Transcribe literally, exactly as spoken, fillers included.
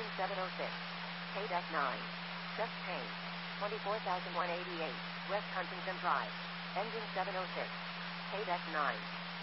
engine seven oh six. K nine. Just change. twenty-four thousand one hundred eighty-eight, West Huntington Drive. Engine seven oh six. K nine.